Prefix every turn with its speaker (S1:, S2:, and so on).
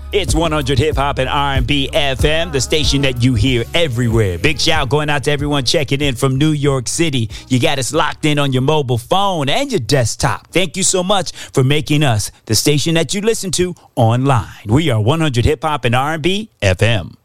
S1: It's 100 Hip Hop and R&B FM, the station that you hear everywhere. Big shout going out to everyone checking in from New York City. You got us locked in on your mobile phone and your desktop. Thank you so much for making us the station that you listen to online. We are 100 Hip Hop and R&B FM.